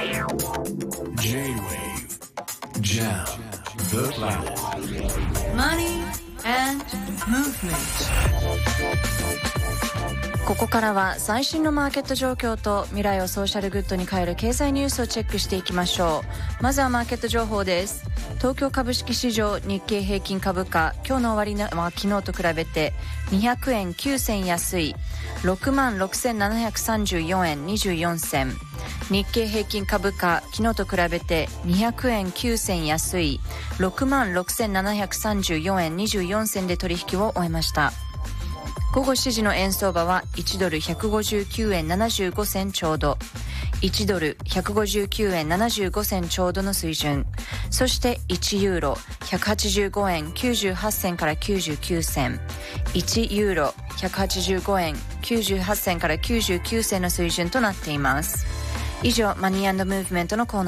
J-Wave Jam the Planet Money and Movement。 ここからは最新のマーケット状況と未来をソーシャルグッドに変える経済ニュースをチェックしていきましょう。まずはマーケット情報です。東京株式市場日経平均株価、今日の終値は昨日と比べて200円9銭安い 66,734 円24銭。日経平均株価、昨日と比べて200円9銭安い 66,734 円24銭で取引を終えました。午後7時の円相場は1ドル159円75銭ちょうど、1ドル159円75銭ちょうどの水準。そして1ユーロ185円98銭から99銭、1ユーロ185円98銭から99銭の水準となっています。以上、マニー&ムーブメントのコーナー